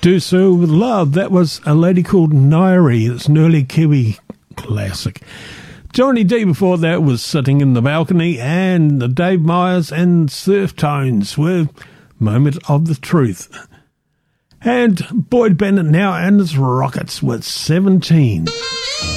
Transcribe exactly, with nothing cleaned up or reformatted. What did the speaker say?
Do So With Love. That was A Lady Called Nairi. It's an early Kiwi classic. Johnny D before that was Sitting in the Balcony, and the Dave Myers and Surf Tones with Moment of the Truth. And Boyd Bennett now and his Rockets with seventeen.